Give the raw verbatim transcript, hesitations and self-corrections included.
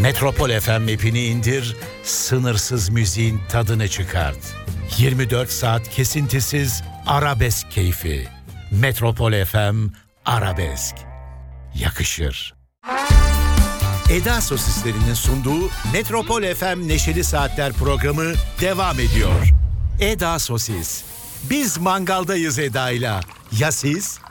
Metropol F M app'ini indir, sınırsız müziğin tadını çıkart. yirmi dört saat kesintisiz arabesk keyfi. Metropol F M Arabesk. Yakışır. Eda Sosislerinin sunduğu Metropol F M Neşeli Saatler programı devam ediyor. Eda Sosis. Biz mangaldayız Eda'yla. Ya siz?